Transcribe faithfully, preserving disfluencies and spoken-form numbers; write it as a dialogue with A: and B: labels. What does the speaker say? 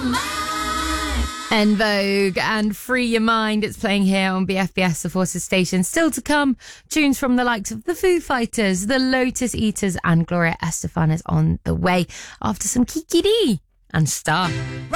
A: En Vogue and Free Your Mind. It's playing here on B F B S, the Forces station. Still to come, tunes from the likes of the Foo Fighters, the Lotus Eaters, and Gloria Estefan is on the way after some Kiki D and Star.